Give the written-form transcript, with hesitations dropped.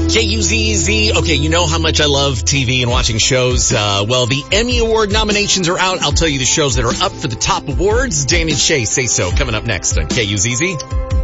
KUZZ. Okay, you know how much I love TV and watching shows. Well, the Emmy Award nominations are out. I'll tell you the shows that are up for the top awards. Dan and Shay Say So coming up next on KUZZ.